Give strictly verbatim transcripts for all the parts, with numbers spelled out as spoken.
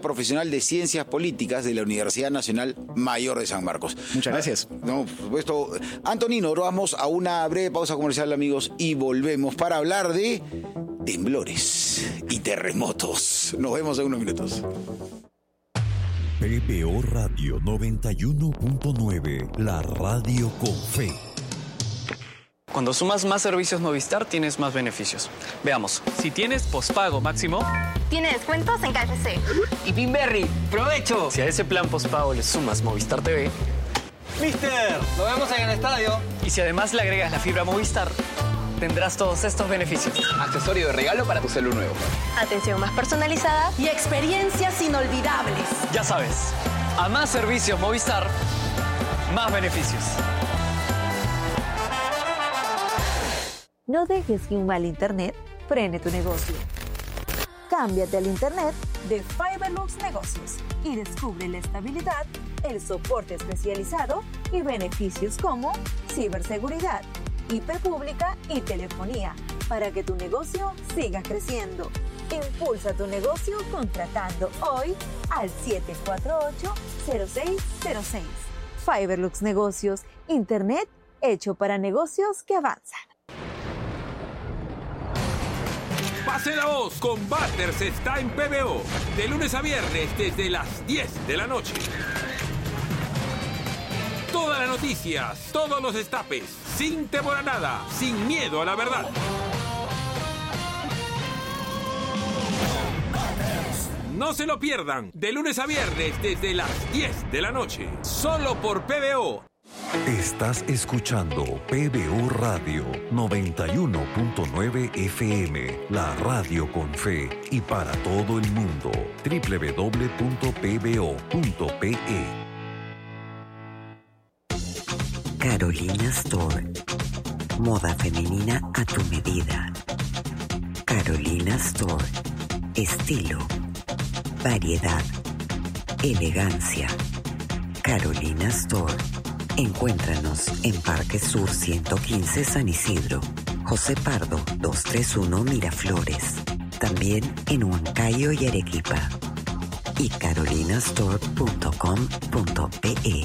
profesional de Ciencias Políticas de la Universidad Nacional Mayor de San Marcos. Muchas gracias. No, por supuesto. Antonino, ahora vamos a una breve pausa comercial, amigos, y volvemos para hablar de temblores y terremotos. Nos vemos en unos minutos. P B O Radio noventa y uno punto nueve, la radio con fe. Cuando sumas más servicios Movistar, tienes más beneficios. Veamos, si tienes pospago máximo... Tiene descuentos en K F C. Y Pinberry, ¡provecho! Si a ese plan pospago le sumas Movistar T V... ¡Mister! ¡Lo vemos en el estadio! Y si además le agregas la fibra Movistar, tendrás todos estos beneficios. Accesorio de regalo para tu celu nuevo. Atención más personalizada y experiencias inolvidables. Ya sabes, a más servicios Movistar, más beneficios. No dejes que un mal internet frene tu negocio. Cámbiate al internet de Fiberlux Negocios y descubre la estabilidad, el soporte especializado y beneficios como ciberseguridad, I P pública y telefonía para que tu negocio siga creciendo. Impulsa tu negocio contratando hoy al siete cuatro ocho, cero seis cero seis. Fiberlux Negocios, internet hecho para negocios que avanzan. Pase la voz, Combaters está en P B O, de lunes a viernes desde las diez de la noche. Todas las noticias, todos los destapes, sin temor a nada, sin miedo a la verdad. No se lo pierdan, de lunes a viernes desde las diez de la noche, solo por P B O. Estás escuchando P B O Radio noventa y uno punto nueve F M, la radio con fe y para todo el mundo. doble u doble u doble u punto p b o punto p e. Carolina Store. Moda femenina a tu medida. Carolina Store. Estilo, variedad, elegancia. Carolina Store. Encuéntranos en Parque Sur ciento quince San Isidro, José Pardo doscientos treinta y uno Miraflores, también en Huancayo y Arequipa, y carolina store punto com punto p e.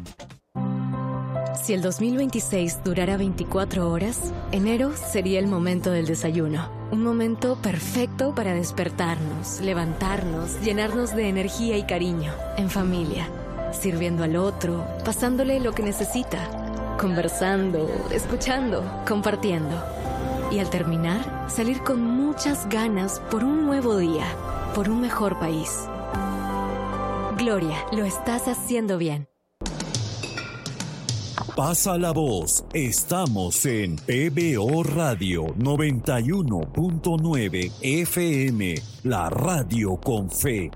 Si el dos mil veintiséis durara veinticuatro horas, enero sería el momento del desayuno. Un momento perfecto para despertarnos, levantarnos, llenarnos de energía y cariño, en familia. Sirviendo al otro, pasándole lo que necesita, conversando, escuchando, compartiendo. Y al terminar, salir con muchas ganas por un nuevo día, por un mejor país. Gloria, lo estás haciendo bien. Pasa la voz, estamos en P B O Radio noventa y uno punto nueve F M, la radio con fe.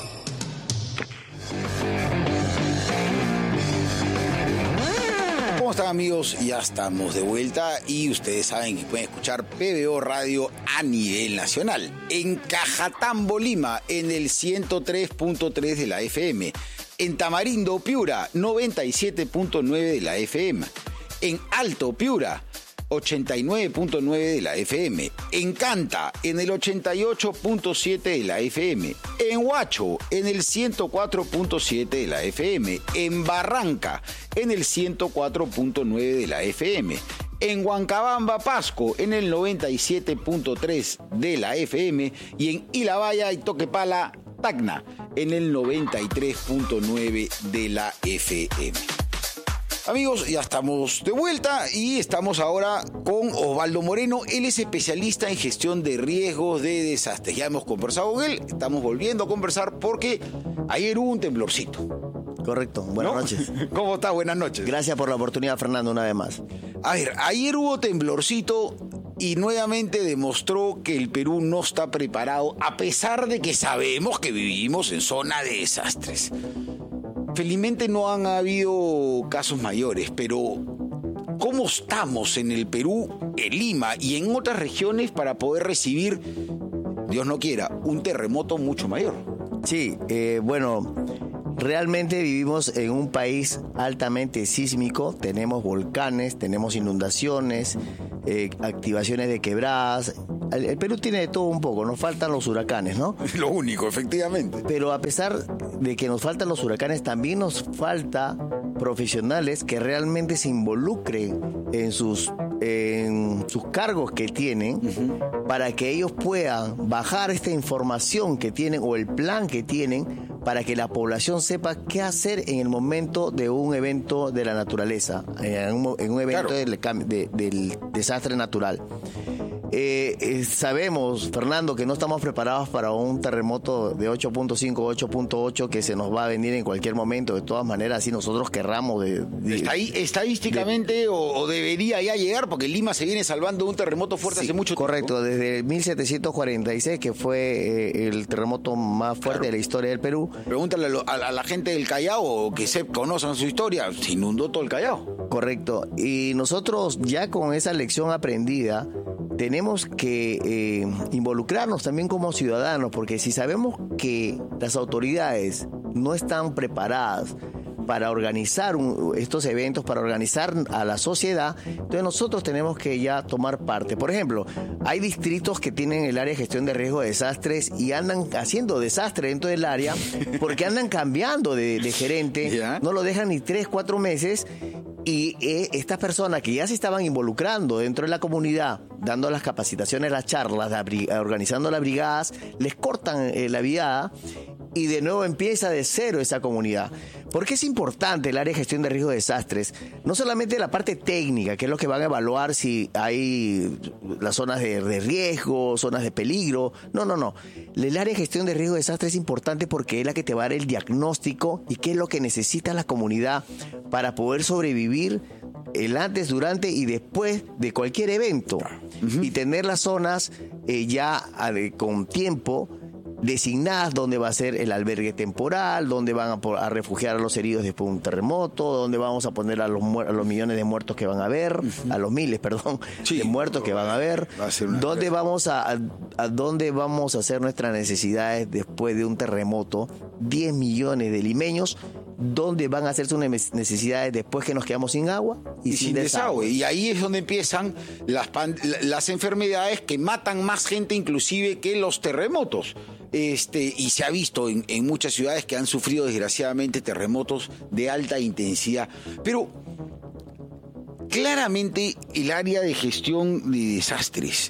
¿Cómo están, amigos? Ya estamos de vuelta y ustedes saben que pueden escuchar P B O Radio a nivel nacional. En Cajatambo, Lima, en el ciento tres punto tres de la F M. En Tamarindo, Piura, noventa y siete punto nueve de la F M. En Alto, Piura, ochenta y nueve punto nueve de la F M. En Canta, en el ochenta y ocho punto siete de la F M. En Huacho, en el ciento cuatro punto siete de la F M. En Barranca, en el ciento cuatro punto nueve de la F M. En Huancabamba, Pasco, en el noventa y siete punto tres de la F M. Y en Ilabaya y Toquepala, Tacna, en el noventa y tres punto nueve de la F M. Amigos, ya estamos de vuelta y estamos ahora con Osvaldo Moreno. Él es especialista en gestión de riesgos de desastres. Ya hemos conversado con él, estamos volviendo a conversar porque ayer hubo un temblorcito. Correcto, buenas ¿No? noches. ¿Cómo está? Buenas noches. Gracias por la oportunidad, Fernando, una vez más. A ver, ayer hubo temblorcito y nuevamente demostró que el Perú no está preparado, a pesar de que sabemos que vivimos en zona de desastres. Felizmente no han habido casos mayores, pero ¿cómo estamos en el Perú, en Lima y en otras regiones para poder recibir, Dios no quiera, un terremoto mucho mayor? Sí, eh, bueno, realmente vivimos en un país altamente sísmico, tenemos volcanes, tenemos inundaciones, eh, activaciones de quebradas, el, el Perú tiene de todo un poco, nos faltan los huracanes, ¿no? Lo único, efectivamente. Pero a pesar de que nos faltan los huracanes, también nos falta profesionales que realmente se involucren en sus, en sus cargos que tienen, uh-huh, para que ellos puedan bajar esta información que tienen o el plan que tienen para que la población sepa qué hacer en el momento de un evento de la naturaleza, en un, en un evento, claro, del, de, del desastre natural. Eh, eh, sabemos, Fernando, que no estamos preparados para un terremoto de ocho punto cinco, ocho punto ocho que se nos va a venir en cualquier momento. De todas maneras, si nosotros querramos de, de, Está ahí, estadísticamente de, o, o debería ya llegar, porque Lima se viene salvando de un terremoto fuerte, sí, hace mucho correcto, tiempo. Correcto, desde mil setecientos cuarenta y seis, que fue eh, el terremoto más fuerte, claro, de la historia del Perú. Pregúntale a, lo, a, a la gente del Callao, que se conozcan su historia, se inundó todo el Callao. Correcto, y nosotros ya con esa lección aprendida tenemos que eh, involucrarnos también como ciudadanos, porque si sabemos que las autoridades no están preparadas para organizar un, estos eventos, para organizar a la sociedad, entonces nosotros tenemos que ya tomar parte. Por ejemplo, hay distritos que tienen el área de gestión de riesgo de desastres y andan haciendo desastre dentro del área porque andan cambiando de, de gerente, ¿yeah? No lo dejan ni tres, cuatro meses. Y eh, estas personas que ya se estaban involucrando dentro de la comunidad, dando las capacitaciones, las charlas, la, organizando las brigadas, les cortan eh, la viada y de nuevo empieza de cero esa comunidad. ¿Por qué es importante el área de gestión de riesgo de desastres? No solamente la parte técnica, que es lo que van a evaluar si hay las zonas de, de riesgo, zonas de peligro. No, no, no. El área de gestión de riesgo de desastres es importante porque es la que te va a dar el diagnóstico y qué es lo que necesita la comunidad para poder sobrevivir el antes, durante y después de cualquier evento. Uh-huh. Y tener las zonas eh, ya eh, con tiempo designadas donde va a ser el albergue temporal, donde van a, a refugiar a los heridos después de un terremoto, donde vamos a poner a los, a los millones de muertos que van a haber, uh-huh, a los miles, perdón, sí, de muertos que van a haber, va a donde vamos a, a, a dónde vamos a hacer nuestras necesidades después de un terremoto, diez millones de limeños, dónde van a hacer sus necesidades después que nos quedamos sin agua y, y sin, sin desagüe. desagüe. Y ahí es donde empiezan las, las enfermedades que matan más gente inclusive que los terremotos. Este, y se ha visto en, en muchas ciudades que han sufrido desgraciadamente terremotos de alta intensidad. Pero claramente el área de gestión de desastres,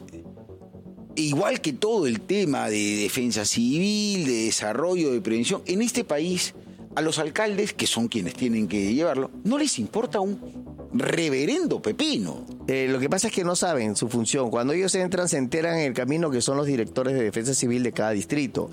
igual que todo el tema de defensa civil, de desarrollo, de prevención, en este país a los alcaldes, que son quienes tienen que llevarlo, no les importa un reverendo pepino. Eh, lo que pasa es que no saben su función. Cuando ellos entran, se enteran en el camino que son los directores de defensa civil de cada distrito.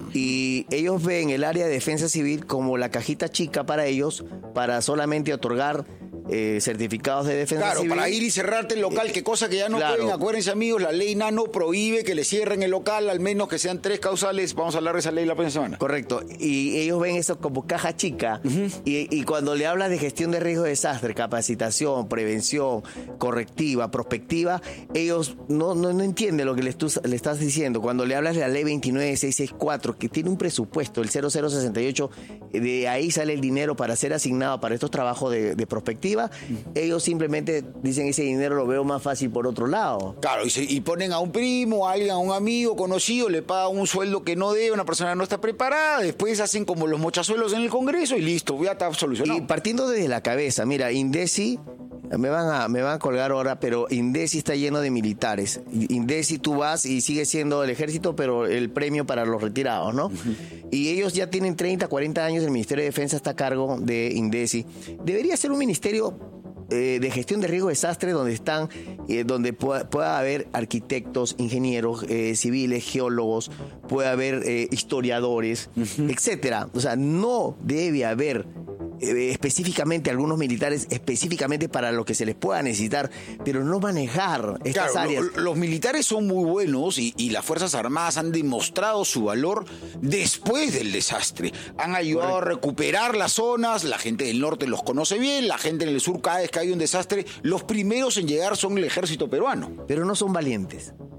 Y ellos ven el área de defensa civil como la cajita chica para ellos, para solamente otorgar eh, certificados de defensa claro, civil. Claro, para ir y cerrarte el local, que cosa que ya no claro. pueden. Acuérdense, amigos, la ley Nano prohíbe que le cierren el local, al menos que sean tres causales. Vamos a hablar de esa ley la próxima semana. Correcto. Y ellos ven eso como caja chica. Uh-huh. Y, y cuando le hablas de gestión de riesgo de desastre, capacitación, prevención, correctiva, prospectiva, ellos no, no, no entienden lo que le, tú, le estás diciendo. Cuando le hablas de la ley veintinueve mil seiscientos sesenta y cuatro, que tiene un presupuesto, el cero cero sesenta y ocho, de ahí sale el dinero para ser asignado para estos trabajos de, de prospectiva, uh-huh, ellos simplemente dicen ese dinero lo veo más fácil por otro lado. Claro, y, se, y ponen a un primo, a alguien, a un amigo conocido, le pagan un sueldo que no debe, una persona no está preparada, después hacen como los mochazuelos en el Congreso y listo, ya está solucionado. Y partiendo desde la cabeza, mira, INDECI, me van a, me van a colgar ahora, pero INDECI está lleno de militares. INDECI tú vas y sigue siendo el ejército, pero el premio para los retirados, ¿no? Uh-huh. Y ellos ya tienen treinta, cuarenta años, el Ministerio de Defensa está a cargo de INDECI. Debería ser un ministerio eh, de gestión de riesgo de desastre donde están, eh, donde pueda, pueda haber arquitectos, ingenieros eh, civiles, geólogos, puede haber eh, historiadores, uh-huh, etcétera. O sea, no debe haber Eh, específicamente algunos militares específicamente para lo que se les pueda necesitar, pero no manejar estas claro, áreas. Lo, los militares son muy buenos y, y las Fuerzas Armadas han demostrado su valor después del desastre. Han ayudado Correcto. a recuperar las zonas, la gente del norte los conoce bien, la gente en el sur cada vez que hay un desastre, los primeros en llegar son el ejército peruano. Pero no son valientes.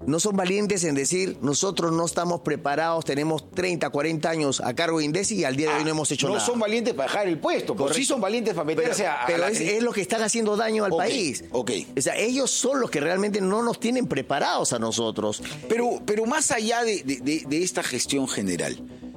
no son valientes en decir, nosotros no estamos preparados, tenemos treinta, cuarenta años a cargo de INDECI y al día de hoy no hemos hecho no nada. No son valientes para dejar el puesto, pero sí son valientes para meterse pero, a... Pero a es, la... es lo que están haciendo daño al okay, país. Ok. O sea, ellos son los que realmente no nos tienen preparados a nosotros. Pero, pero más allá de, de, de, de esta gestión general,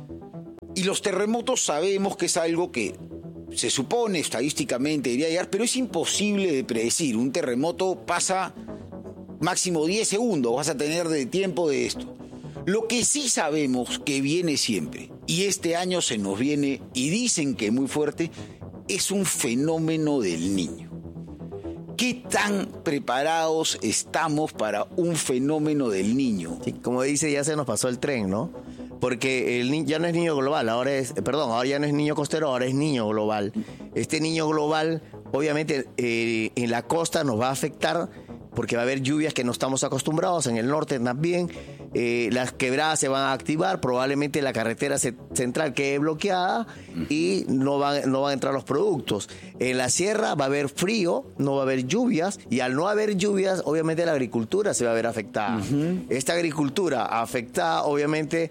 y los terremotos sabemos que es algo que se supone estadísticamente debería llegar, pero es imposible de predecir. Un terremoto pasa máximo diez segundos, vas a tener de tiempo de esto. Lo que sí sabemos que viene siempre, y este año se nos viene, y dicen que muy fuerte, es un fenómeno del Niño. ¿Qué tan preparados estamos para un fenómeno del Niño? Sí, como dice, ya se nos pasó el tren, ¿no? Porque el ni- ya no es niño global, ahora es, perdón, ahora ya no es niño costero, ahora es niño global. Este niño global, obviamente, eh, en la costa nos va a afectar porque va a haber lluvias que no estamos acostumbrados, en el norte también, eh, las quebradas se van a activar, probablemente la carretera se- central quede bloqueada y no van, no van a entrar los productos. En la sierra va a haber frío, no va a haber lluvias, y al no haber lluvias, obviamente la agricultura se va a ver afectada. Uh-huh. Esta agricultura afectada, obviamente,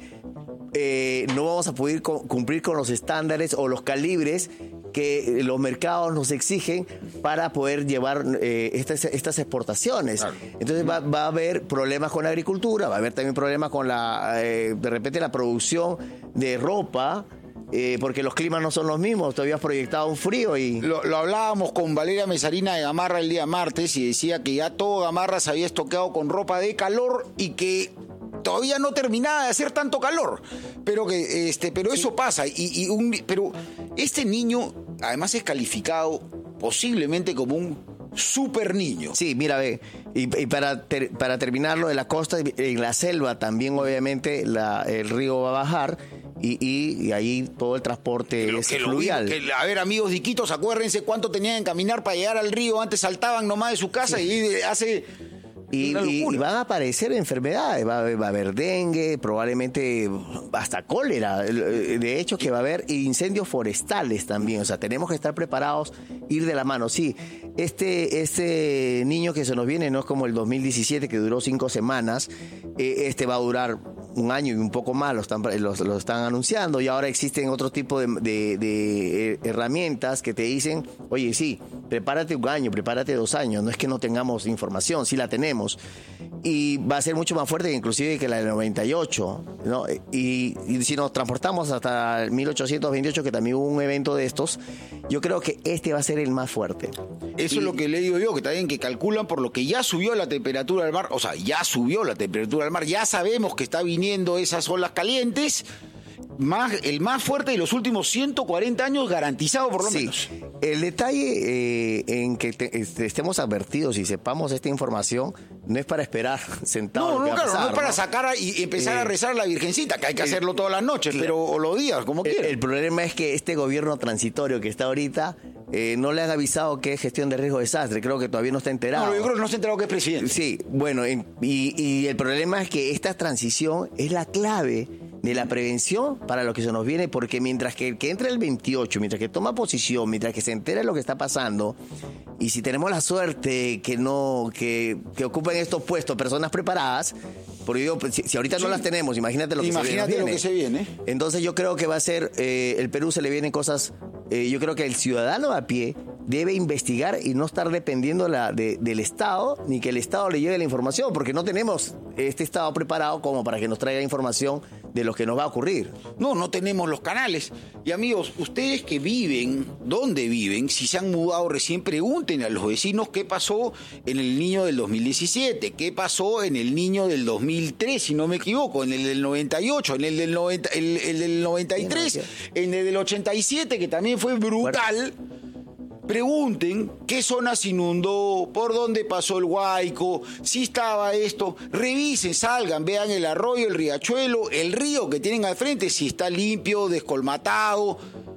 eh, no vamos a poder co- cumplir con los estándares o los calibres que los mercados nos exigen para poder llevar eh, estas, estas exportaciones. Claro. Entonces va, va a haber problemas con la agricultura, va a haber también problemas con la, eh, de repente la producción de ropa, eh, porque los climas no son los mismos, todavía has proyectado un frío y... Lo, lo hablábamos con Valeria Mesarina de Gamarra el día martes y decía que ya todo Gamarra se había estoqueado con ropa de calor y que todavía no terminaba de hacer tanto calor, pero que este, pero eso pasa y, y un, pero este niño además es calificado posiblemente como un super niño. Sí, mira, ve, y, y para ter, para terminar lo de la costa, en la selva también obviamente la, el río va a bajar y, y, y ahí todo el transporte Pero es que fluvial. Vi, que, a ver, amigos diquitos, acuérdense cuánto tenían que caminar para llegar al río. Antes saltaban nomás de su casa sí. y de, hace... Y, y, y van a aparecer enfermedades, va, va a haber dengue, probablemente hasta cólera. De hecho, que va a haber incendios forestales también. O sea, tenemos que estar preparados, ir de la mano. Sí, este, este niño que se nos viene no es como el dos mil diecisiete que duró cinco semanas. Eh, este va a durar un año y un poco más, lo están, lo, lo están anunciando. Y ahora existen otro tipo de, de, de herramientas que te dicen, oye, sí, prepárate un año, prepárate dos años. No es que no tengamos información, sí la tenemos. Y va a ser mucho más fuerte inclusive que la del noventa y ocho, ¿no? Y, y si nos transportamos hasta mil ochocientos veintiocho, que también hubo un evento de estos, yo creo que este va a ser el más fuerte. Eso y, es lo que le digo yo, que también que calculan por lo que ya subió la temperatura del mar, o sea, ya subió la temperatura del mar, ya sabemos que está viniendo esas olas calientes, más, el más fuerte de los últimos ciento cuarenta años garantizado por lo sí. menos. El detalle eh, en que te, este, estemos advertidos y sepamos esta información no es para esperar sentados. No, no, claro, pasar, no es para ¿no? sacar a, y empezar eh, a rezar a la Virgencita, que hay que el, hacerlo todas las noches, el, pero o los días, como el, quieran. El problema es que este gobierno transitorio que está ahorita eh, no le han avisado que es gestión de riesgo de desastre. Creo que todavía no está enterado. No, yo creo que no está enterado que es presidente. Sí, bueno, y, y el problema es que esta transición es la clave de la prevención para lo que se nos viene, porque mientras que el que entra el veintiocho, mientras que toma posición, mientras que se entera de lo que está pasando, y si tenemos la suerte que no que, que ocupen estos puestos personas preparadas, porque digo, si, si ahorita sí. no las tenemos, imagínate lo que imagínate se viene. lo que se viene. Entonces yo creo que va a ser, eh, el Perú se le vienen cosas, eh, yo creo que el ciudadano a pie debe investigar y no estar dependiendo la, de, del Estado, ni que el Estado le lleve la información, porque no tenemos este Estado preparado como para que nos traiga información de lo que nos va a ocurrir. No, no tenemos los canales. Y amigos, ustedes que viven, ¿dónde viven? Si se han mudado recién, pregunten a los vecinos qué pasó en el niño del dos mil diecisiete, qué pasó en el niño del dos mil tres, si no me equivoco, en el del noventa y ocho, en el del, noventa, el, el del noventa y tres, en el del ochenta y siete, que también fue brutal. Pregunten qué zonas inundó, por dónde pasó el Huayco, si estaba esto. Revisen, salgan, vean el arroyo, el riachuelo, el río que tienen al frente, si está limpio, descolmatado.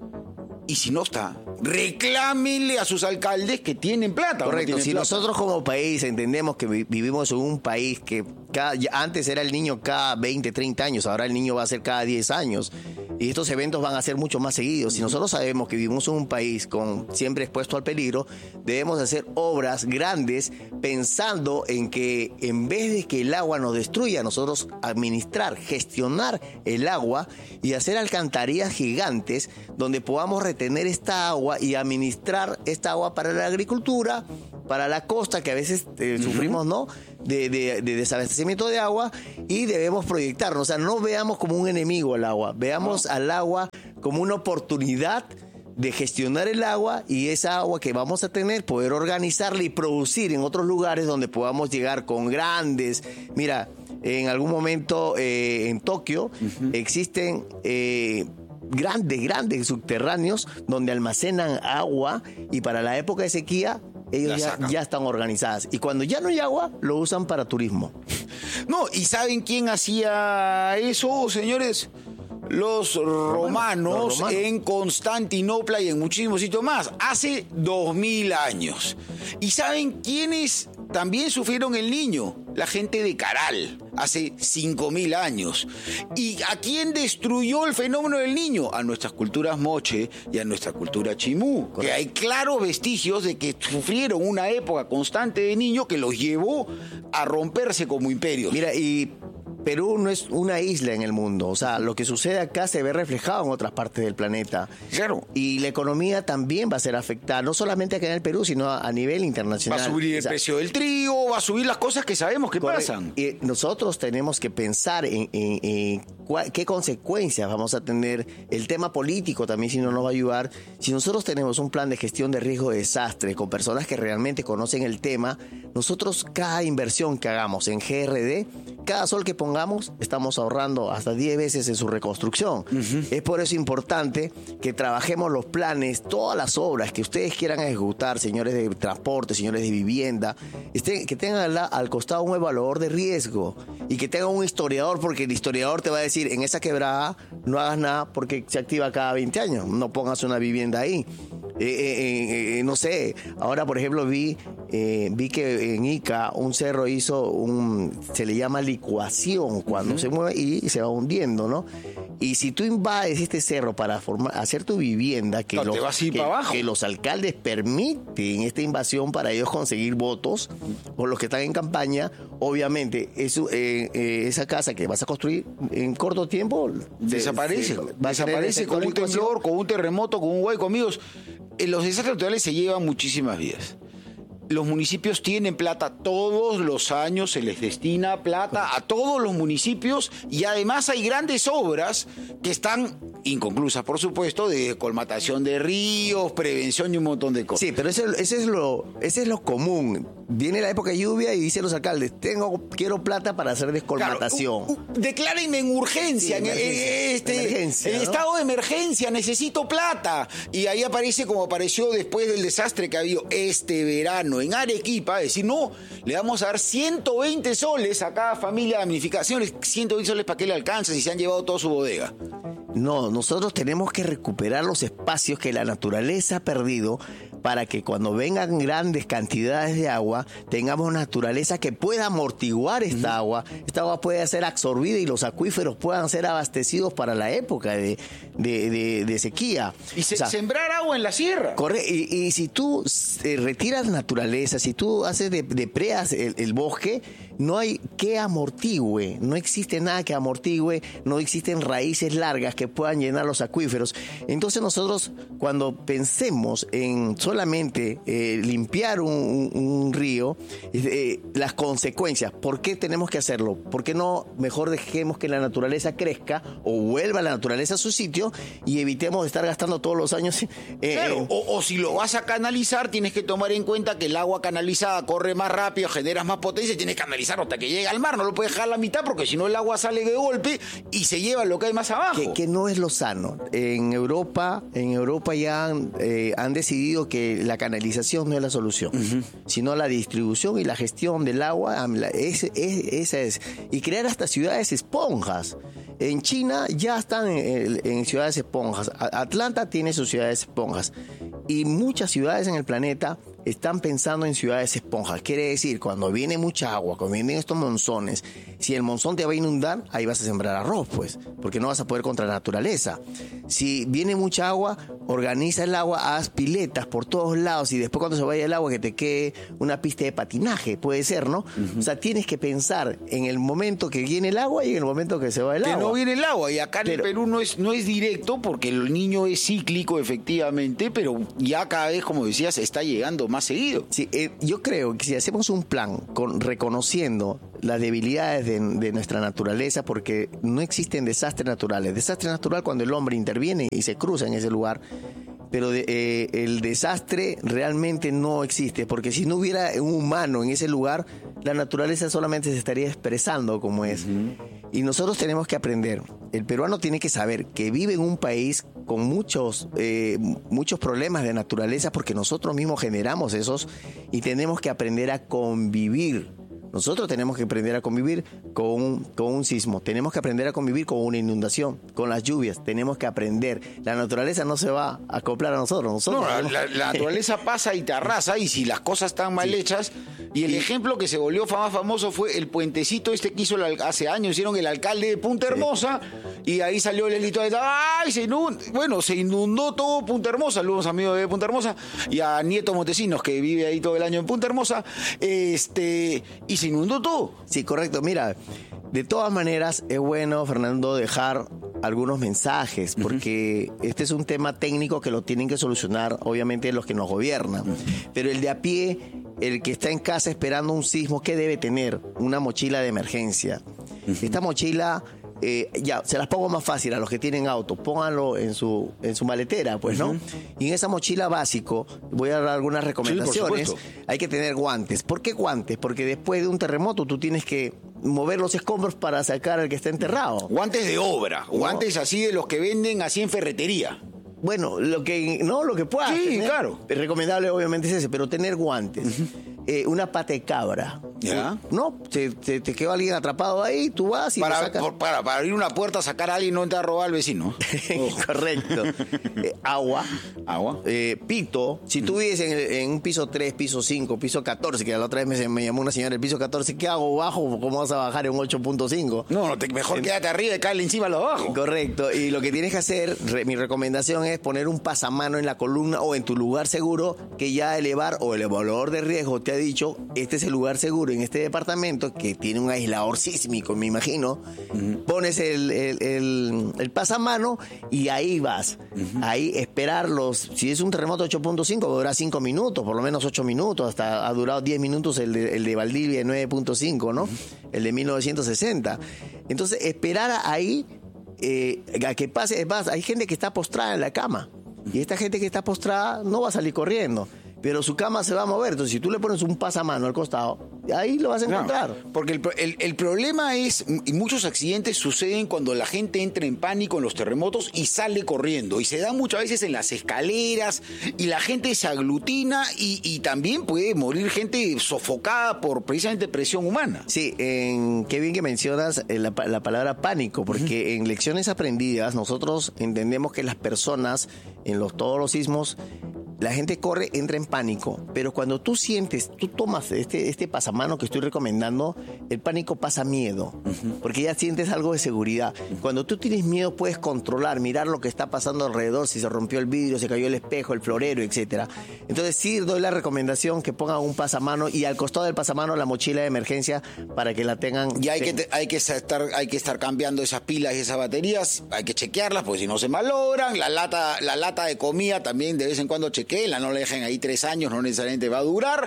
Y si no está, reclámenle a sus alcaldes que tienen plata. Correcto, no si plata. Nosotros como país entendemos que vivimos en un país que cada, antes era el niño cada veinte, treinta años, ahora el niño va a ser cada diez años. y estos eventos van a ser mucho más seguidos. Si nosotros sabemos que vivimos en un país con siempre expuesto al peligro, debemos hacer obras grandes pensando en que en vez de que el agua nos destruya, nosotros administrar, gestionar el agua y hacer alcantarillas gigantes donde podamos retener esta agua y administrar esta agua para la agricultura, para la costa, que a veces eh, uh-huh. sufrimos, ¿no?, de, de, de desabastecimiento de agua, y debemos proyectarnos. O sea, no veamos como un enemigo al agua, veamos no. al agua como una oportunidad de gestionar el agua, y esa agua que vamos a tener, poder organizarla y producir en otros lugares donde podamos llegar con grandes... Mira, en algún momento eh, en Tokio uh-huh. existen... Eh, grandes, grandes subterráneos donde almacenan agua, y para la época de sequía ellos ya, ya están organizadas, y cuando ya no hay agua lo usan para turismo. No, ¿y saben quién hacía eso, señores? Los romanos, los romanos en Constantinopla y en muchísimos sitios más, hace dos mil años. ¿Y saben quiénes también sufrieron el Niño? La gente de Caral, hace cinco mil años. ¿Y a quién destruyó el fenómeno del Niño? A nuestras culturas moche y a nuestra cultura chimú. Correcto. Que hay claros vestigios de que sufrieron una época constante de Niño que los llevó a romperse como imperios. Mira, y Perú no es una isla en el mundo. O sea, lo que sucede acá se ve reflejado en otras partes del planeta. Claro. Y la economía también va a ser afectada, no solamente acá en el Perú, sino a, a nivel internacional. Va a subir el o sea, precio del trigo, va a subir las cosas que sabemos que correcto. pasan. Y nosotros tenemos que pensar en, en, en cuál, qué consecuencias vamos a tener. El tema político también, si no nos va a ayudar. Si nosotros tenemos un plan de gestión de riesgo de desastre con personas que realmente conocen el tema, nosotros cada inversión que hagamos en G R D, cada sol que pongamos, estamos ahorrando hasta diez veces en su reconstrucción. Uh-huh. Es por eso importante que trabajemos los planes, todas las obras que ustedes quieran ejecutar, señores de transporte, señores de vivienda, estén, que tengan al, al costado un evaluador de riesgo y que tengan un historiador, porque el historiador te va a decir, en esa quebrada no hagas nada porque se activa cada veinte años, no pongas una vivienda ahí. Eh, eh, eh, no sé, ahora por ejemplo vi eh, vi que en Ica un cerro hizo un, se le llama licuación cuando uh-huh. se mueve y se va hundiendo, ¿no? Y si tú invades este cerro para formar, hacer tu vivienda, que, no, los, te vas a ir que, para abajo. que los alcaldes permiten esta invasión para ellos conseguir votos por los que están en campaña, obviamente eso, eh, eh, esa casa que vas a construir en corto tiempo desaparece, se, desaparece con un temblor, con un terremoto, con un hueco, amigos. Los desastres naturales se llevan muchísimas vidas. Los municipios tienen plata, todos los años se les destina plata a todos los municipios, y además hay grandes obras que están inconclusas, por supuesto, de colmatación de ríos, prevención y un montón de cosas. Sí, pero ese, ese, es, lo, ese es lo común. Viene la época de lluvia y dicen los alcaldes, tengo, quiero plata para hacer descolmatación. Claro, uh, uh, declárenme en urgencia, sí, emergencia, en, este, emergencia, en ¿no? estado de emergencia, necesito plata. Y ahí aparece, como apareció después del desastre que ha habido este verano en Arequipa, decir, no, le vamos a dar ciento veinte soles a cada familia de damnificaciones, ciento veinte soles para que le alcance si se han llevado toda su bodega. No, nosotros tenemos que recuperar los espacios que la naturaleza ha perdido para que cuando vengan grandes cantidades de agua, tengamos naturaleza que pueda amortiguar esta uh-huh. agua. Esta agua puede ser absorbida y los acuíferos puedan ser abastecidos para la época de, de, de, de sequía. Y se, o sea, sembrar agua en la sierra. Correcto. Y, y si tú eh, retiras naturaleza, si tú haces de, depreas el, el bosque, no hay que amortigüe, no existe nada que amortigüe, no existen raíces largas que puedan llenar los acuíferos. Entonces nosotros, cuando pensemos en solamente eh, limpiar un, un, un río, eh, las consecuencias, ¿por qué tenemos que hacerlo? ¿Por qué no mejor dejemos que la naturaleza crezca o vuelva la naturaleza a su sitio y evitemos de estar gastando todos los años? Eh, claro, eh, o, o si lo vas a canalizar, tienes que tomar en cuenta que el agua canalizada corre más rápido, generas más potencia y tienes que canalizar hasta que llegue al mar, no lo puedes dejar a la mitad porque si no el agua sale de golpe y se lleva lo que hay más abajo. Que, que no es lo sano. En Europa, en Europa ya han, eh, han decidido que la canalización no es la solución, uh-huh. sino la distribución y la gestión del agua, es, es, esa es. Y crear hasta ciudades esponjas. En China ya están en, en ciudades esponjas. Atlanta tiene sus ciudades esponjas. Y muchas ciudades en el planeta están pensando en ciudades esponjas. Quiere decir, cuando viene mucha agua, cuando vienen estos monzones, si el monzón te va a inundar, ahí vas a sembrar arroz, pues, porque no vas a poder contra la naturaleza. Si viene mucha agua, organiza el agua, haz piletas por todos lados y después cuando se vaya el agua que te quede una pista de patinaje, puede ser, ¿no? Uh-huh. O sea, tienes que pensar en el momento que viene el agua y en el momento que se va el que agua. Que no viene el agua, y acá en pero, el Perú no es, no es directo porque el niño es cíclico, efectivamente, pero ya cada vez, como decías, está llegando más seguido. Sí, eh, yo creo que si hacemos un plan con reconociendo las debilidades de, de nuestra naturaleza, porque no existen desastres naturales. Desastre natural cuando el hombre interviene y se cruza en ese lugar, pero de, eh, el desastre realmente no existe, porque si no hubiera un humano en ese lugar, la naturaleza solamente se estaría expresando como es. Uh-huh. Y nosotros tenemos que aprender. El peruano tiene que saber que vive en un país con muchos, eh, muchos problemas de naturaleza, porque nosotros mismos generamos esos y tenemos que aprender a convivir. Nosotros tenemos que aprender a convivir con un, con un sismo, tenemos que aprender a convivir con una inundación, con las lluvias, tenemos que aprender. La naturaleza no se va a acoplar a nosotros. nosotros no, tenemos... la, la naturaleza pasa y te arrasa, y si las cosas están mal sí. hechas, y el y... ejemplo que se volvió más famoso fue el puentecito este que hizo el, hace años, hicieron el alcalde de Punta Hermosa, sí. y ahí salió el delito de ¡ay! Se inundó, bueno, se inundó todo Punta Hermosa, los amigos de Punta Hermosa, y a Nieto Montesinos, que vive ahí todo el año en Punta Hermosa, este, y se inundó todo. Sí, correcto. Mira, de todas maneras es bueno, Fernando, dejar algunos mensajes, porque uh-huh. este es un tema técnico que lo tienen que solucionar, obviamente, los que nos gobiernan. Uh-huh. Pero el de a pie, el que está en casa esperando un sismo, ¿qué debe tener? Una mochila de emergencia. Uh-huh. Esta mochila... Eh, ya, se las pongo más fácil a los que tienen auto, pónganlo en su, en su maletera, pues, ¿no? Uh-huh. Y en esa mochila básico, voy a dar algunas recomendaciones. Sí, hay que tener guantes. ¿Por qué guantes? Porque después de un terremoto tú tienes que mover los escombros para sacar al que está enterrado. Guantes de obra, ¿no? Guantes así de los que venden así en ferretería. Bueno, lo que no, lo que puedas. Sí, tener, claro. Recomendable obviamente es ese, pero tener guantes. Uh-huh. Eh, una pata de cabra. ¿Ya? No, te, te, te quedó alguien atrapado ahí, tú vas y para, lo sacas. Por, para, para abrir una puerta, sacar a alguien, no te va a robar al vecino. Correcto. Eh, agua. Agua. Eh, pito. Si tú vives en, en un piso tres, piso cinco, piso catorce, que la otra vez me, me llamó una señora, el piso catorce, ¿qué hago bajo? ¿Cómo vas a bajar en un ocho punto cinco? No, no te, mejor en, quédate arriba y cáele encima a lo abajo. Correcto. Y lo que tienes que hacer, re, mi recomendación es poner un pasamano en la columna o en tu lugar seguro, que ya elevar o el evaluador de riesgo te ha dicho, este es el lugar seguro en este departamento que tiene un aislador sísmico, me imagino. Uh-huh. Pones el, el, el, el pasamano y ahí vas. Uh-huh. Ahí esperar los... Si es un terremoto ocho punto cinco, va a durar cinco minutos, por lo menos ocho minutos. Hasta ha durado diez minutos el de, el de Valdivia de nueve punto cinco, ¿no? Uh-huh. El de mil novecientos sesenta. Entonces, esperar ahí eh, a que pase... Es más, hay gente que está postrada en la cama. Y esta gente que está postrada no va a salir corriendo, pero su cama se va a mover. Entonces, si tú le pones un pasamano al costado, ahí lo vas a encontrar. No, porque el, el, el problema es, y muchos accidentes suceden cuando la gente entra en pánico en los terremotos y sale corriendo. Y se da muchas veces en las escaleras y la gente se aglutina y, y también puede morir gente sofocada por precisamente presión humana. Sí, en, qué bien que mencionas la, la palabra pánico, porque uh-huh. en lecciones aprendidas nosotros entendemos que las personas, en los, todos los sismos, la gente corre, entra en pánico, pero cuando tú sientes, tú tomas este, este pasamano que estoy recomendando, el pánico pasa miedo, uh-huh. porque ya sientes algo de seguridad. Uh-huh. Cuando tú tienes miedo puedes controlar, mirar lo que está pasando alrededor, si se rompió el vidrio, se cayó el espejo, el florero, etcétera. Entonces sí doy la recomendación que pongan un pasamano y al costado del pasamano la mochila de emergencia para que la tengan. Y hay que, te, hay que, estar, hay que estar cambiando esas pilas y esas baterías, hay que chequearlas, porque si no se malogran. La lata, la lata de comida también de vez en cuando chequeen. La no la dejen ahí tres años, no necesariamente va a durar.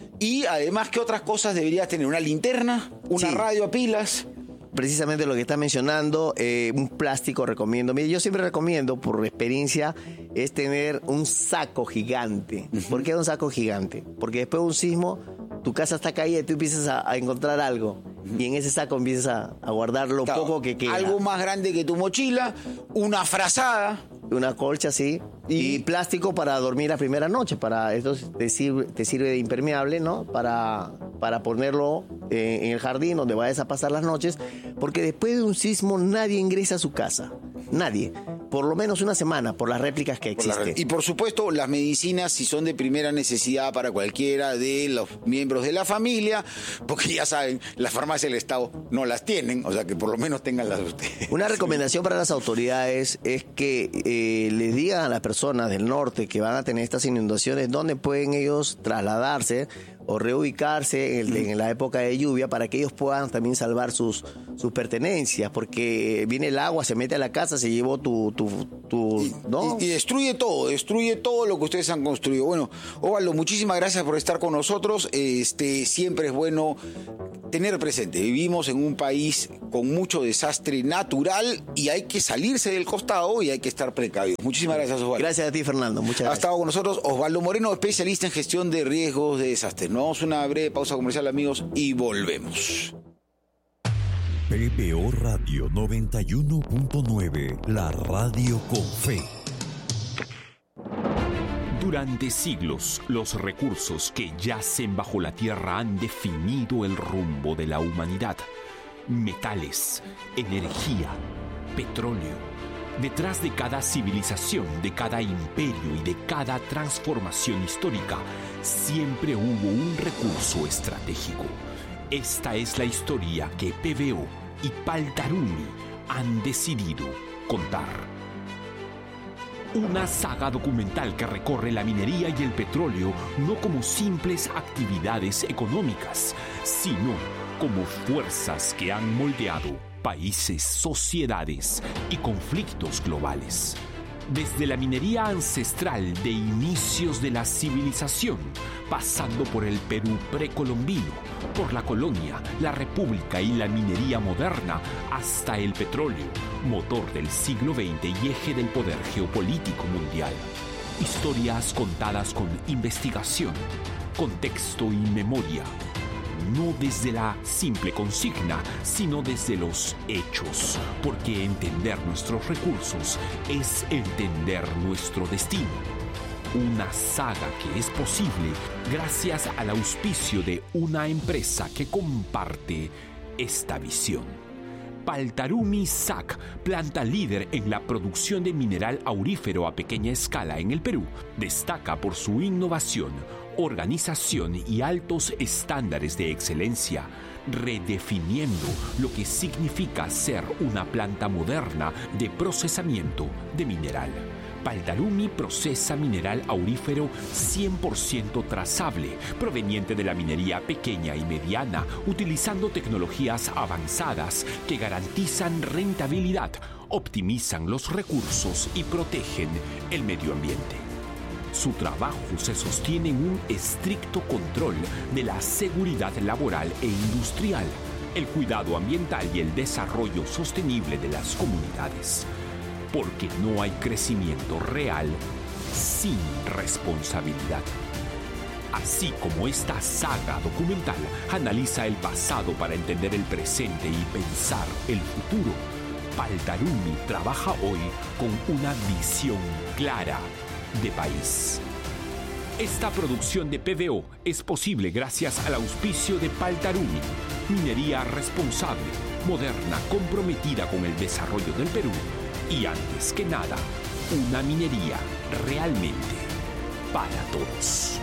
Y además, ¿qué otras cosas deberías tener? Una linterna, una sí. radio a pilas. Precisamente lo que está mencionando, eh, un plástico recomiendo. Mire, yo siempre recomiendo, por experiencia, es tener un saco gigante. Uh-huh. ¿Por qué un saco gigante? Porque después de un sismo, tu casa está caída y tú empiezas a, a encontrar algo. Uh-huh. Y en ese saco empiezas a, a guardar lo claro, poco que queda. Algo más grande que tu mochila, una frazada. Una colcha, sí. Y, y plástico para dormir la primera noche. Para esto te sirve, te sirve de impermeable, ¿no? Para, para ponerlo eh, en el jardín donde vayas a pasar las noches. Porque después de un sismo nadie ingresa a su casa. Nadie. por lo menos una semana por las réplicas que existen. Y por supuesto, las medicinas, si son de primera necesidad para cualquiera de los miembros de la familia, porque ya saben, las farmacias del Estado no las tienen, o sea que por lo menos tengan las de ustedes. Una recomendación para las autoridades es que eh, les digan a las personas del norte que van a tener estas inundaciones dónde pueden ellos trasladarse o reubicarse en, en la época de lluvia para que ellos puedan también salvar sus, sus pertenencias, porque viene el agua, se mete a la casa, se llevó tu... tu, tu y, ¿no? y, y destruye todo, destruye todo lo que ustedes han construido. Bueno, Osvaldo, muchísimas gracias por estar con nosotros. Este, siempre es bueno tener presente, vivimos en un país con mucho desastre natural y hay que salirse del costado y hay que estar precavidos. Muchísimas gracias, Osvaldo. Gracias a ti, Fernando. Muchas gracias. Ha estado con nosotros Osvaldo Moreno, especialista en gestión de riesgos de desastres. Nos vamos a una breve pausa comercial, amigos, y volvemos. P B O Radio noventa y uno punto nueve, la radio con fe. Durante siglos, los recursos que yacen bajo la tierra han definido el rumbo de la humanidad. Metales, energía, petróleo. Detrás de cada civilización, de cada imperio y de cada transformación histórica, siempre hubo un recurso estratégico. Esta es la historia que P B O y Paltarumi han decidido contar. Una saga documental que recorre la minería y el petróleo no como simples actividades económicas, sino como fuerzas que han moldeado países, sociedades y conflictos globales. Desde la minería ancestral de inicios de la civilización, pasando por el Perú precolombino, por la colonia, la república y la minería moderna, hasta el petróleo, motor del siglo veinte y eje del poder geopolítico mundial. Historias contadas con investigación, contexto y memoria. No desde la simple consigna, sino desde los hechos, porque entender nuestros recursos es entender nuestro destino. Una saga que es posible gracias al auspicio de una empresa que comparte esta visión. Paltarumi S A C, planta líder en la producción de mineral aurífero a pequeña escala en el Perú, destaca por su innovación, organización y altos estándares de excelencia, redefiniendo lo que significa ser una planta moderna de procesamiento de mineral. Paltarumi procesa mineral aurífero cien por ciento trazable, proveniente de la minería pequeña y mediana, utilizando tecnologías avanzadas que garantizan rentabilidad, optimizan los recursos y protegen el medio ambiente. Su trabajo se sostiene en un estricto control de la seguridad laboral e industrial, el cuidado ambiental y el desarrollo sostenible de las comunidades. Porque no hay crecimiento real sin responsabilidad. Así como esta saga documental analiza el pasado para entender el presente y pensar el futuro, Paltarumi trabaja hoy con una visión clara de país. Esta producción de P B O es posible gracias al auspicio de Paltarumi, minería responsable, moderna, comprometida con el desarrollo del Perú y, antes que nada, una minería realmente para todos.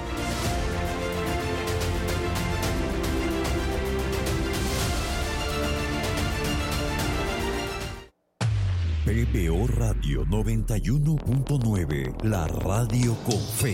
P B O Radio noventa y uno punto nueve, la radio con fe.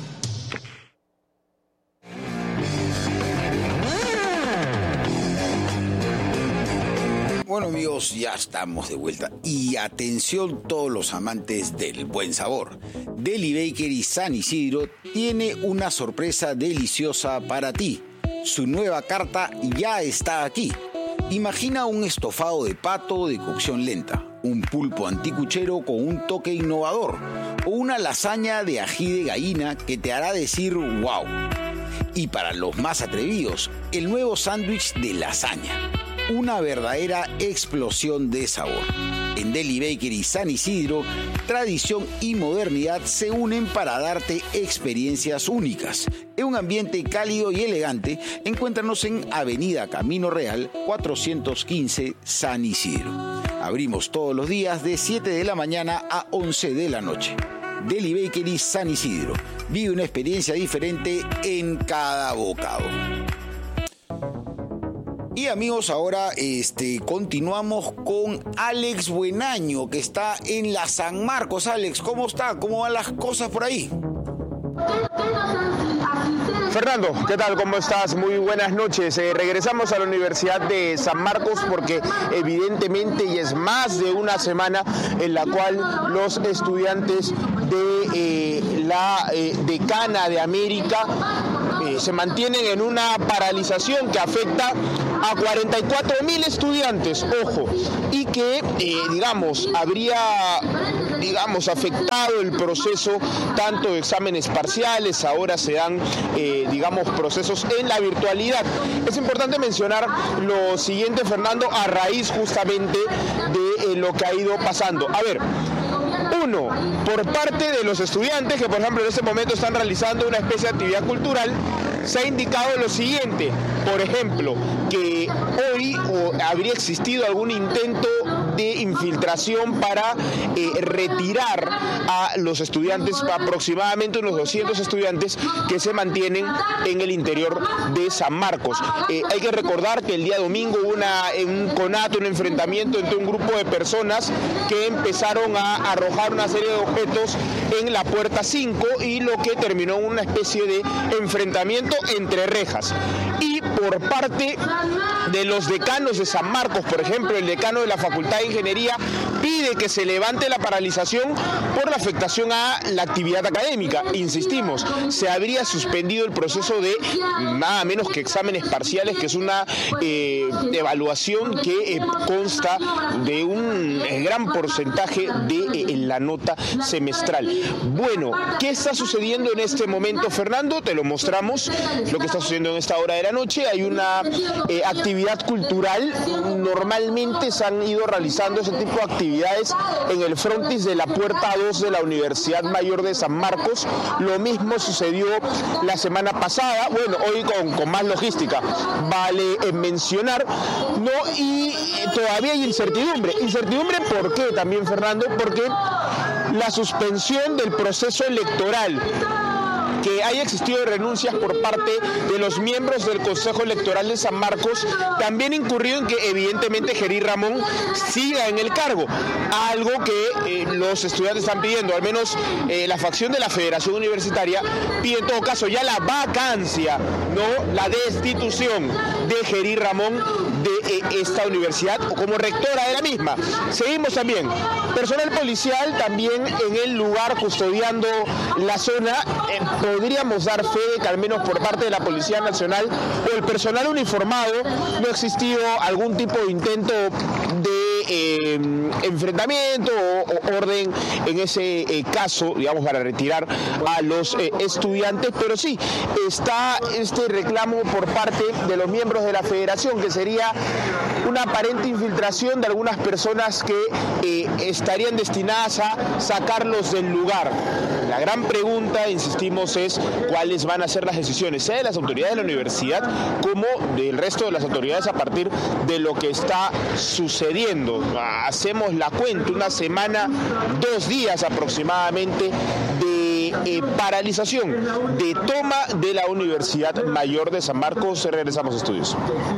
Bueno, amigos, ya estamos de vuelta. Y atención todos los amantes del buen sabor. Deli Bakery San Isidro tiene una sorpresa deliciosa para ti. Su nueva carta ya está aquí. Imagina un estofado de pato de cocción lenta, un pulpo anticuchero con un toque innovador o una lasaña de ají de gallina que te hará decir wow. Y para los más atrevidos, el nuevo sándwich de lasaña. Una verdadera explosión de sabor. En Deli Bakery San Isidro, tradición y modernidad se unen para darte experiencias únicas. En un ambiente cálido y elegante, encuéntranos en Avenida Camino Real cuatrocientos quince San Isidro. Abrimos todos los días de siete de la mañana a once de la noche. Deli Bakery San Isidro. Vive una experiencia diferente en cada bocado. Y amigos, ahora este, continuamos con Alex Buenaño, que está en la San Marcos. Alex, ¿cómo está? ¿Cómo van las cosas por ahí? Fernando, ¿qué tal? ¿Cómo estás? Muy buenas noches. Eh, regresamos a la Universidad de San Marcos porque evidentemente y es más de una semana en la cual los estudiantes de eh, la eh, Decana de América eh, se mantienen en una paralización que afecta a cuarenta y cuatro mil estudiantes, ojo, y que, eh, digamos, habría, digamos, afectado el proceso tanto de exámenes parciales, ahora se dan, eh, digamos, procesos en la virtualidad. Es importante mencionar lo siguiente, Fernando, a raíz justamente de eh, lo que ha ido pasando. A ver, uno, por parte de los estudiantes que, por ejemplo, en este momento están realizando una especie de actividad cultural, se ha indicado lo siguiente, por ejemplo, que hoy o habría existido algún intento de infiltración para eh, retirar a los estudiantes, aproximadamente unos doscientos estudiantes que se mantienen en el interior de San Marcos. Eh, hay que recordar que el día domingo hubo una, un conato, un enfrentamiento entre un grupo de personas que empezaron a arrojar una serie de objetos en la puerta cinco y lo que terminó en una especie de enfrentamiento entre rejas. Y por parte de los decanos de San Marcos, por ejemplo, el decano de la Facultad de Ingeniería pide que se levante la paralización por la afectación a la actividad académica. Insistimos, se habría suspendido el proceso de nada menos que exámenes parciales, que es una eh, evaluación que eh, consta de un eh, gran porcentaje de eh, la nota semestral. Bueno, ¿qué está sucediendo en este momento, Fernando? Te lo mostramos, lo que está sucediendo en esta hora de la noche. Hay una eh, actividad cultural. Normalmente se han ido realizando ese tipo de actividades en el frontis de la puerta dos de la Universidad Mayor de San Marcos. Lo mismo sucedió la semana pasada, bueno, hoy con, con más logística, vale eh, mencionar, ¿no? Y eh, todavía hay incertidumbre. ¿Incertidumbre por qué también, Fernando? Porque la suspensión del proceso electoral, que haya existido renuncias por parte de los miembros del Consejo Electoral de San Marcos, también incurrió en que evidentemente Gerí Ramón siga en el cargo, algo que eh, los estudiantes están pidiendo, al menos eh, la facción de la Federación Universitaria pide en todo caso ya la vacancia, no la destitución de Gerí Ramón de eh, esta universidad o como rectora de la misma. Seguimos también, personal policial también en el lugar custodiando la zona. eh, Podríamos dar fe de que al menos por parte de la Policía Nacional o el personal uniformado no ha existido algún tipo de intento de eh, enfrentamiento o, o orden en ese eh, caso, digamos, para retirar a los eh, estudiantes, pero sí está este reclamo por parte de los miembros de la Federación, que sería una aparente infiltración de algunas personas que eh, estarían destinadas a sacarlos del lugar. La gran pregunta, insistimos, es cuáles van a ser las decisiones, sea de las autoridades de la universidad como del resto de las autoridades a partir de lo que está sucediendo. Hacemos la cuenta, una semana, dos días aproximadamente de eh, paralización, de toma de la Universidad Mayor de San Marcos. Regresamos a estudios.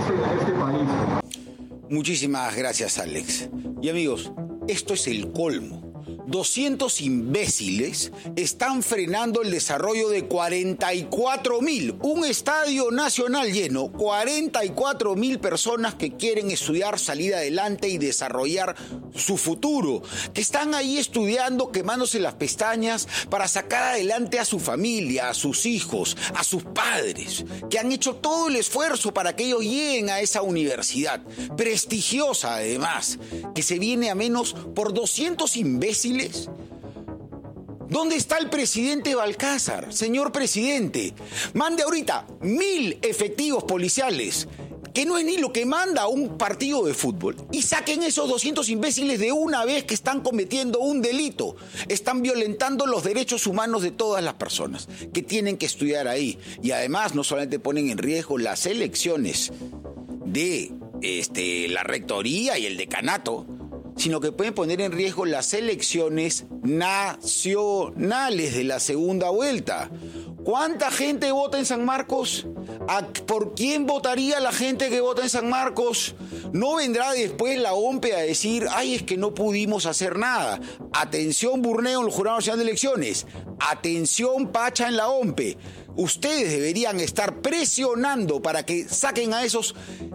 Muchísimas gracias, Alex. Y amigos, esto es el colmo. doscientos imbéciles están frenando el desarrollo de cuarenta y cuatro mil, un estadio nacional lleno, cuarenta y cuatro mil personas que quieren estudiar, salir adelante y desarrollar su futuro, que están ahí estudiando, quemándose las pestañas para sacar adelante a su familia, a sus hijos, a sus padres, que han hecho todo el esfuerzo para que ellos lleguen a esa universidad, prestigiosa además, que se viene a menos por doscientos imbéciles. ¿Dónde está el presidente Balcázar? Señor presidente, mande ahorita mil efectivos policiales, que no es ni lo que manda un partido de fútbol, y saquen esos doscientos imbéciles de una vez que están cometiendo un delito. Están violentando los derechos humanos de todas las personas que tienen que estudiar ahí. Y además no solamente ponen en riesgo las elecciones de este, la rectoría y el decanato, sino que pueden poner en riesgo las elecciones nacionales de la segunda vuelta. ¿Cuánta gente vota en San Marcos? ¿Por quién votaría la gente que vota en San Marcos? No vendrá después la O M P E a decir, ay, es que no pudimos hacer nada. Atención, Burneo en el Jurado Nacional de Elecciones. Atención, Pacha en la O M P E. Ustedes deberían estar presionando para que saquen a esos...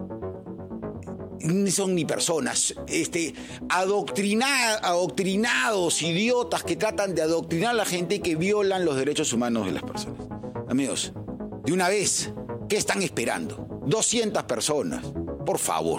No son ni personas, este, adoctrina, adoctrinados, idiotas que tratan de adoctrinar a la gente y que violan los derechos humanos de las personas. Amigos, de una vez, ¿qué están esperando? doscientas personas, por favor.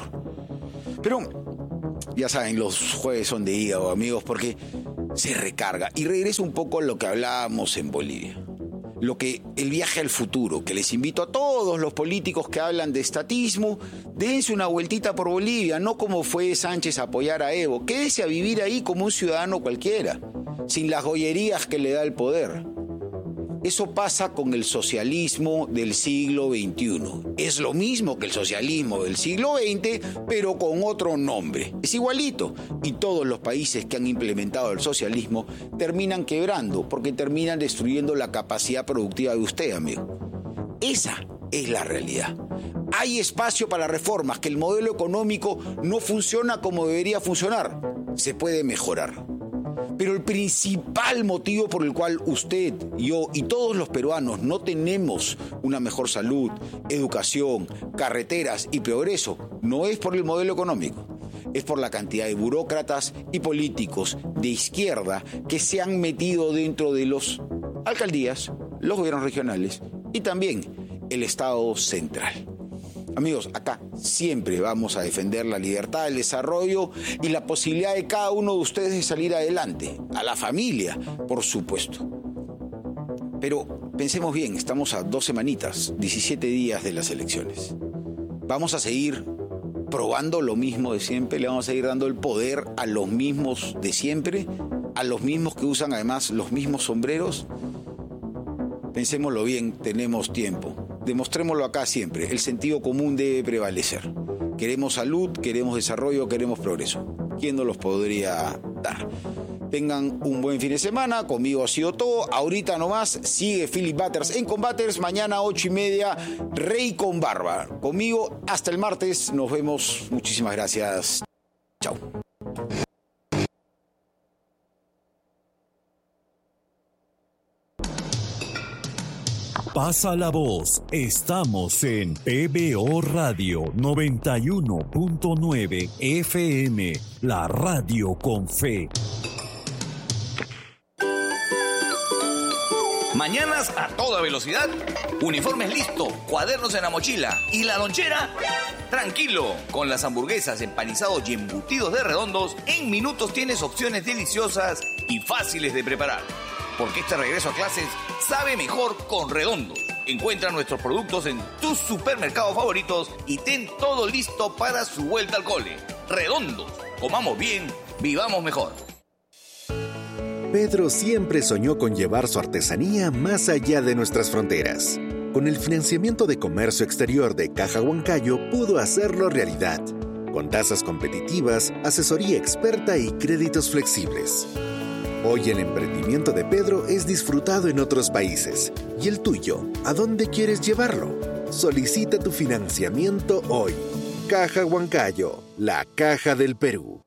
Pero, ya saben, los jueves son de hígado, amigos, porque se recarga. Y regreso un poco a lo que hablábamos en Bolivia. Lo que el viaje al futuro, que les invito a todos los políticos que hablan de estatismo, dense una vueltita por Bolivia, no como fue Sánchez a apoyar a Evo, quédese a vivir ahí como un ciudadano cualquiera, sin las gollerías que le da el poder. Eso pasa con el socialismo del siglo veintiuno. Es lo mismo que el socialismo del siglo veinte, pero con otro nombre. Es igualito. Y todos los países que han implementado el socialismo terminan quebrando, porque terminan destruyendo la capacidad productiva de usted, amigo. Esa es la realidad. Hay espacio para reformas, que el modelo económico no funciona como debería funcionar. Se puede mejorar. Pero el principal motivo por el cual usted, yo y todos los peruanos no tenemos una mejor salud, educación, carreteras y progreso no es por el modelo económico. Es por la cantidad de burócratas y políticos de izquierda que se han metido dentro de las alcaldías, los gobiernos regionales y también el Estado central. Amigos, acá siempre vamos a defender la libertad, el desarrollo y la posibilidad de cada uno de ustedes de salir adelante. A la familia, por supuesto. Pero pensemos bien, estamos a dos semanitas, diecisiete días de las elecciones. ¿Vamos a seguir probando lo mismo de siempre? ¿Le vamos a seguir dando el poder a los mismos de siempre? ¿A los mismos que usan además los mismos sombreros? Pensémoslo bien, tenemos tiempo. Demostrémoslo acá siempre, el sentido común debe prevalecer. Queremos salud, queremos desarrollo, queremos progreso. ¿Quién nos los podría dar? Tengan un buen fin de semana, conmigo ha sido todo. Ahorita nomás sigue Philip Butters en Combaters, mañana ocho y media, Rey con Barba. Conmigo hasta el martes, nos vemos, muchísimas gracias. Chao. Pasa la voz, estamos en P B O Radio noventa y uno punto nueve F M, la radio con fe. Mañanas a toda velocidad, uniformes listos, cuadernos en la mochila y la lonchera. Tranquilo, con las hamburguesas, empanizados y embutidos de Redondos, en minutos tienes opciones deliciosas y fáciles de preparar. Porque este regreso a clases sabe mejor con Redondos. Encuentra nuestros productos en tus supermercados favoritos y ten todo listo para su vuelta al cole. Redondos, comamos bien, vivamos mejor. Pedro siempre soñó con llevar su artesanía más allá de nuestras fronteras. Con el financiamiento de comercio exterior de Caja Huancayo pudo hacerlo realidad. Con tasas competitivas, asesoría experta y créditos flexibles. Hoy el emprendimiento de Pedro es disfrutado en otros países. ¿Y el tuyo? ¿A dónde quieres llevarlo? Solicita tu financiamiento hoy. Caja Huancayo, la caja del Perú.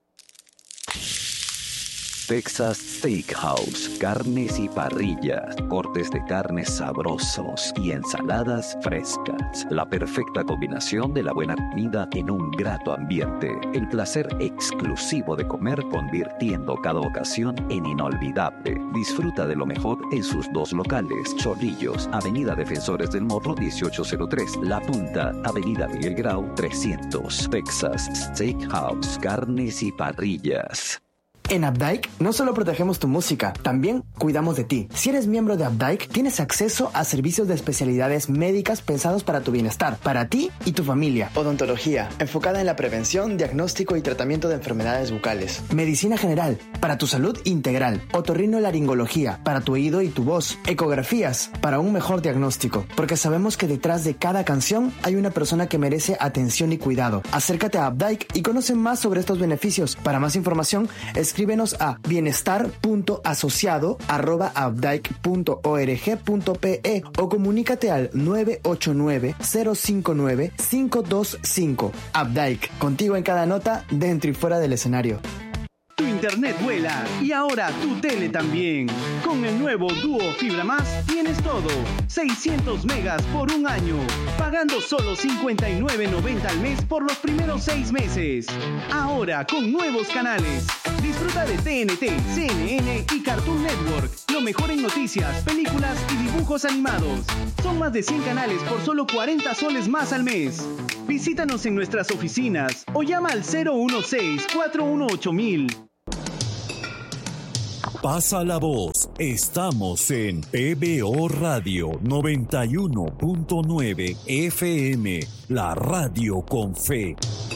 Texas Steakhouse, carnes y parrillas, cortes de carnes sabrosos y ensaladas frescas. La perfecta combinación de la buena comida en un grato ambiente. El placer exclusivo de comer convirtiendo cada ocasión en inolvidable. Disfruta de lo mejor en sus dos locales. Chorrillos, Avenida Defensores del Morro dieciocho cero tres. La Punta, Avenida Miguel Grau trescientos. Texas Steakhouse, carnes y parrillas. En Updike no solo protegemos tu música, también cuidamos de ti. Si eres miembro de Updike, tienes acceso a servicios de especialidades médicas pensados para tu bienestar, para ti y tu familia. Odontología, enfocada en la prevención, diagnóstico y tratamiento de enfermedades bucales. Medicina general, para tu salud integral. Otorrinolaringología, para tu oído y tu voz. Ecografías, para un mejor diagnóstico. Porque sabemos que detrás de cada canción hay una persona que merece atención y cuidado. Acércate a Updike y conoce más sobre estos beneficios. Para más información, escribe Escríbenos a bienestar punto asociado arroba updike punto org punto pe o comunícate al nueve ocho nueve, cero cinco nueve, cinco dos cinco. Updike, contigo en cada nota, dentro y fuera del escenario. Tu internet vuela y ahora tu tele también. Con el nuevo Duo Fibra Más tienes todo. seiscientos megas por un año. Pagando solo cincuenta y nueve noventa al mes por los primeros seis meses. Ahora con nuevos canales. Disfruta de T N T, C N N y Cartoon Network. Lo mejor en noticias, películas y dibujos animados. Son más de cien canales por solo cuarenta soles más al mes. Visítanos en nuestras oficinas o llama al cero uno seis, cuatro uno ocho mil. Pasa la voz. Estamos en P B O Radio noventa y uno punto nueve F M, la radio con fe.